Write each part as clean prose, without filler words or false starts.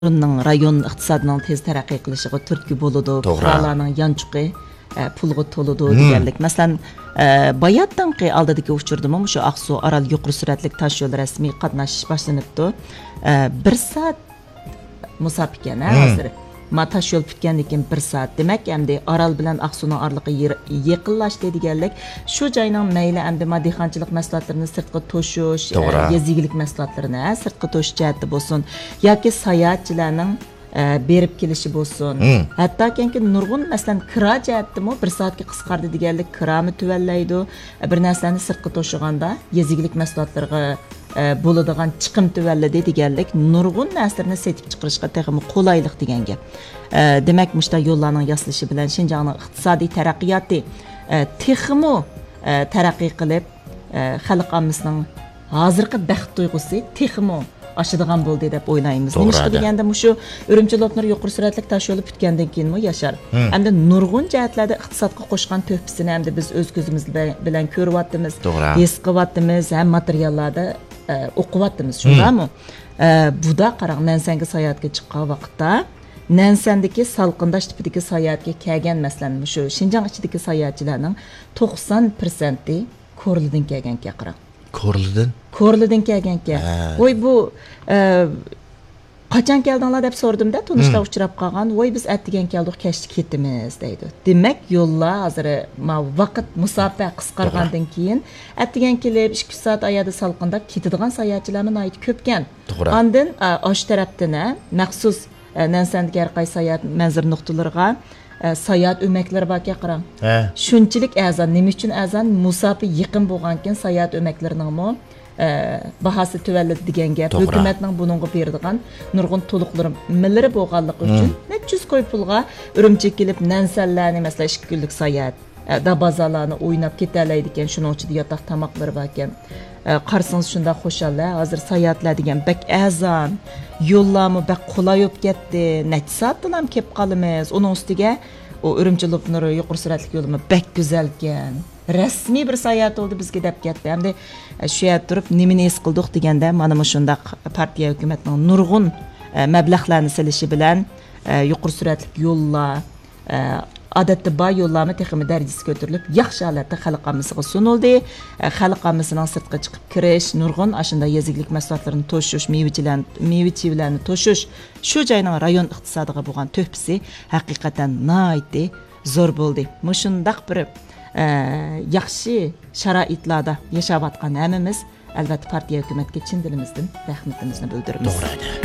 rayon iqtisodining tez taraqqiy qilishiga turtki bo'ladi. Fuqarolarning yanchuqi pulga to'ladi deganlik. Masalan, bayatdanqi oldidagi uchurdimi shu Aqsu Aral yuqori suratli tosh yo'l rasmiy qatnashish boshlanibdi. 1 soat musofirga hozir. Mataş yol bitgandan keyin 1 soat. Demak, endi Aral bilan Aqsuning oraliqi yaqinlashdi deganlik. Shu joyning mayli endi madixonchilik mahsulotlarini sirtqa to'shish, yezigilik mahsulotlarini sirtqa to'shish jihatda bo'lsin, yoki sayohatchilarning berib kelishi bo'lsin. Hatto kenki nurg'un masalan kira jihatdimi 1 soatga qisqardi deganlik, kirami tuvallaydi. Bir narsani sirtqa to'shiganda yezigilik mahsulotlarga bo'ladigan chiqim tuvalladi deganlik nurg'un narsalarni setib chiqarishga texmi qulaylik degan gap. Demak, mushta yo'llarning yasalishi bilan Shinjongning iqtisodiy taraqqiyoti texmi taraqqiy qilib, xalq ommasining hozirgi baxt tuyg'usi texmi oshadigan bo'ldi deb o'ylaymiz. Nima deganda shu Urumchi Lotnur yuqori suratli tosh yo'li bitgandan keyinmi yashar. Hamda nurg'un jihatlarda iqtisodga qo'shgan to'hfasini hamda biz o'z ko'zimiz bilan ko'ryapmiz, his qilyapmiz, ham materiallarda o'qiyapmiz, shundami? Buda qarang, Nansanga sayohatga chiqqan vaqtda Nansandagi salqindash tipidagi sayohatga kelgan masalan shu Shinjong ichidagi sayohatchilarning 90% Ko'rlidan kelganga qarang. Ko'rlidan kelganga. Voy bu qachon keldinglar deb so'radimda, tunishda uchrab qolgan. Voy biz atdigan keldik, kechdi ketimiz deydi. Demak, yo'llar hozir vaqt musofa qisqargandan keyin atdigan kelib 2 soat oyada salqindab ketadigan sayohatchilarning ayt ko'pkan. Ondan osh tarafdan maxsus Nansandagi har qaysi sayohat manzir nuqtalariga sayohat o'maklari borga qarang. Shunchalik azon, nima uchun azon? Musofa yaqin bo'lgankin sayohat o'maklarining bahası tuvalladi degan gap. Hukumatning buningga beradigan nurg'un to'liqlari millari bo'lganligi uchun necha ko'y pulga Urumchiga kelib Nansanlarni masalan 2 kunlik sayohat dabazalarni o'ynab ketalaydi ekan, shuning uchun yotoq tamoqlari bor ekan. Qarsangiz shunda xo'shallar, hozir sayohatlar degan bak azon, yo'llarmi bak qulay bo'lib ketdi. Necha soatdan ham kelib qolamiz. Uning ustiga o Urumchi Lotnur yuqori suratli yo'limi bak go'zal ekan. Rasmiy bir sayohat oldu bizga deb ketdi. Hamda shu yerda turib nimani his qildik deganda mana shundaq partiya hukumatining nurg'un mablag'larni silishi bilan yuqori suratli yo'llar odatda bor yo'llarni texnik darajasiga ko'tarilib, yaxshi holatda xalq ommasiga sunildi. Xalq ommasining sirtqa chiqib kirish, nurg'un ashunda yeziglik mahsulotlarini to'shish, meva-chevalarni to'shish, shu joyning rayon iqtisodiga bo'lgan to'hfasi haqiqatan nihoyatda zo'r bo'ldi. Mushundaq bir yaxshi sharoitlarda yashayotgan hammamiz albatta partiya hukumatga chin dilimizdan rahmatimizni bildiramiz.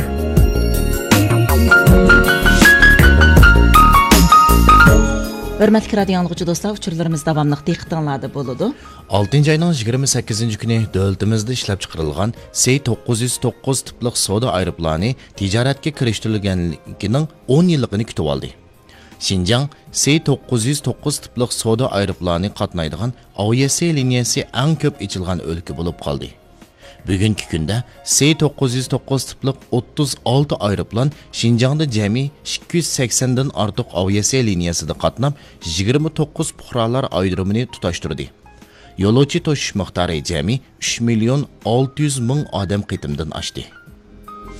Hörmətli radio dinləyicilər, dostlar, uçurlarımız davamlıq diqqətinizdə bo'ladi. 6 ayının 28 günü dövlətimizdə ishlab chiqarilgan C909 tipliq savdo aeroplani tijoratga kirishtirilganligining 10 yilligini kutib oldi. Xinjiang C909 tipliq savdo aeroplani qatnaydigan aviasiya liniyasi eng ko'p ichilgan o'lka bo'lib qoldi. Bugungi kunda C909 tipliq 36 aeroplan Xinjiangda jami 280 dan ortiq aviasiya liniyasida qatnab 29 fuqarolar ayrimini tutashtirdi. Yo'lovchi toshish miqdori jami 3 million 600 ming odam qitimdan oshdi.